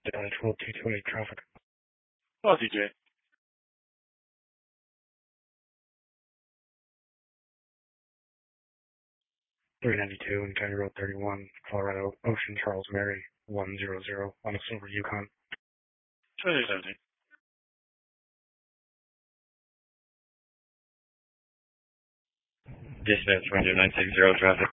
Dash 12228 traffic. Oh, DJ. 392 and County Road 31, Colorado, Ocean Charles Mary, 100 on a silver Yukon. 2017. Dispatch 960 traffic.